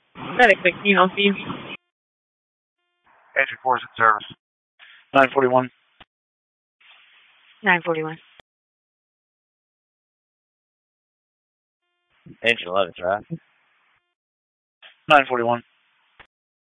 Medic 16, I'll see you. Entry 4 is in service. 941. 941. Engine 11, right? 941.